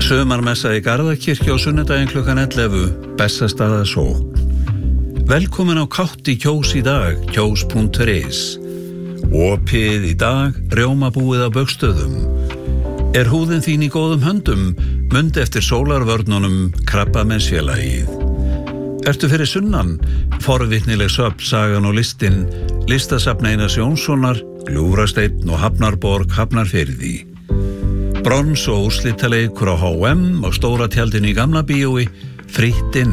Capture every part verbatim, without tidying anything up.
Sumarmessa í Garðakirkju á sunnudaginn klukkan ellefu, Bessastaðasókn. Velkomin á Kátt í Kjós í dag, kjós punktur is. Opið í dag, rjómabúið á Baugstöðum. Er húðin þín í góðum höndum, mundi eftir sólarvörnunum Krabbameinsfélagið. Ertu fyrir sunnan, forvitnileg söfn, sagan og listin, listasafn Einars Jónssonar, Gljúfrasteinn og Hafnarborg, Hafnarfirði. Brons og úrslitaleikur á H M og stóra tjaldinu í Gamla bíói, fritt inn.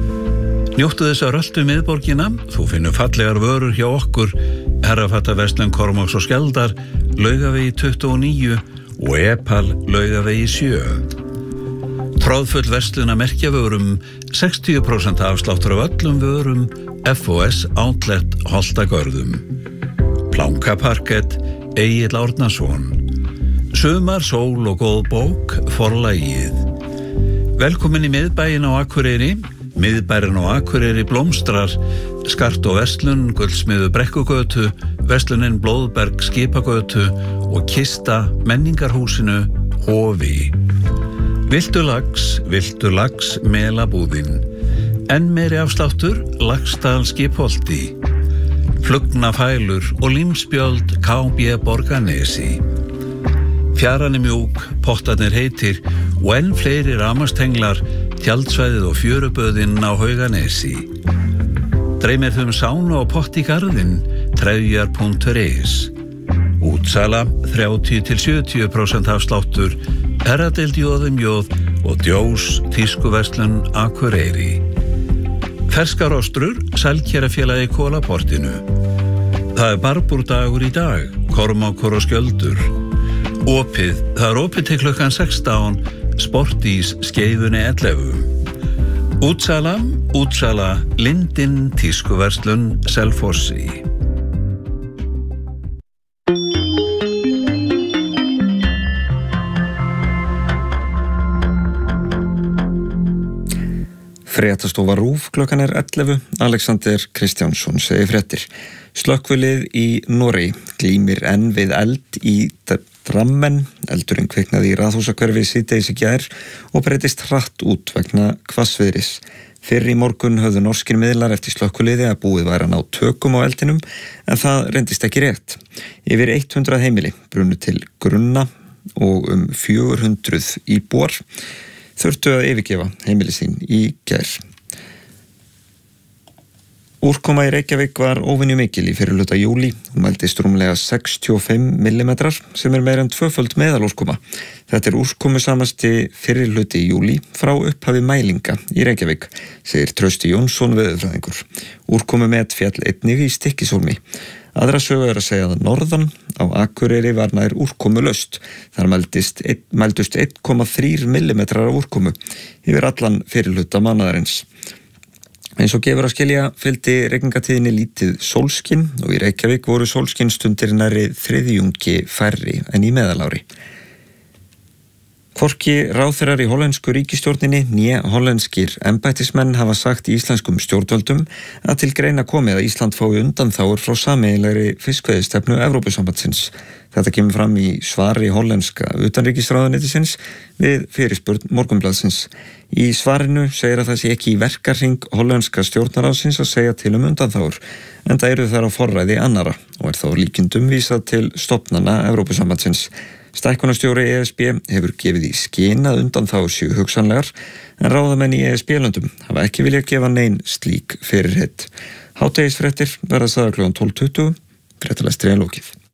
Njóttu þess að röltu miðborgina, þú finnur fallegar vörur hjá okkur, Herrafattaverslun Kormáks og Skjaldar, Laugavegi tuttugu og níu og Epal Laugavegi sjö. Tróðfull verslun að merkjavörum, sextíu prósent afsláttur af öllum vörum, F O S Outlet Holtagörðum. Plankaparkett, Egill Árnason. Sumar, sól og góð bók, Forlagið. Velkomin í miðbæinn á Akureyri. Miðbærinn á Akureyri blómstrar, Skart og verslun, Gullsmiður Brekkugötu, verslunin Blóðberg Skipagötu og Kista menningarhúsinu Hofi. Viltu lax, viltu lax, melabúðin. Enn meiri afsláttur, Laxdal Skipholti. Flugna fælur og límspjöld K B Borgarnesi. Fjaran er mjúk, pottarnir heitir og enn fleiri ramastenglar, tjaldsvæðið og fjöruböðinn á Hauganesi. Dreymir þum sánu og pott í garðinn, trefjar punktur is. Útsala þrjátíu til sjötíu prósent afsláttur, herradeild Jóðum Jóð og Djós tískuverslun Akureyri. Ferskarostrur, Sælkerafélagi Kólaportinu. Það er barbúrdagur í dag, Kormákur og Skjöldur. Opið, það er opið til klukkan sextán, Sportís Skeifunni ellefu. Útsala, útsala, Lindin tískuverslun Selfossi. Fréttastofa RÚV, klukkan er ellefu, Alexander Kristjánsson segir fréttir. Slökkvilið í Noregi glímir enn við eld í Drammen, eldurinn kviknaði í Raðhúsahverfi síðdegis í gær og breytist hratt út vegna hvassviðris. Fyrr í morgun höfðu norskir miðlar eftir slökkviliði að búið væri að ná tökum á eldinum, en það reyndist ekki rétt. Yfir hundrað heimili brunnu til grunna og um fjögur hundruð íbúar þurftu að yfirgefa heimili sín í gær. Úrkoma í Reykjavík var óvenju mikil í fyrrihluta júlí, hún mældist rúmlega sextíu og fimm millimetrar sem er meira en tvöföld meðalúrkoma. Þetta er úrkomusamasti fyrrihluti í júlí frá upphafi mælinga í Reykjavík, segir Trausti Jónsson veðurfræðingur. Úrkomumet féll einnig í Stykkishólmi. Aðra sögu er að segja að norðan á Akureyri var nær úrkomulaust. Þar mældist, mældust einn komma þrír millimetrar af úrkomu yfir allan fyrrihluta mánaðarins. Eins og gefur að skilja fylgdi rigningatíðinni lítið sólskin og í Reykjavík voru sólskinstundir nærri þriðjungi færri en í meðalári. Hvorki ráðherrar í hollensku ríkisstjórninni né hollenskir embættismenn hafa sagt í íslenskum stjórnvöldum að til greina komi að Ísland fái undanþágur frá sameiginlegri fiskveiðistefnu Evrópusambandsins. Þetta kemur fram í svari hollenska utanríkisráðuneytisins við fyrirspurn Morgunblaðsins. Í svarinu segir að það sé ekki í verkahring hollenska stjórnarráðsins að segja til um undanþágur, enda eru þær á forræði annara og er þá líkindum vísað til stofnana Evrópusambandsins. Stækkunarstjóri E S B hefur gefið í skyn að undanþágur séu hugsanlegar, en ráðamenn í E S B-löndum hafa ekki viljað gefa nein slík fyrirheit. Hádegisfréttir verða sagðar klukkan tólf tuttugu, fréttalestri er lokið.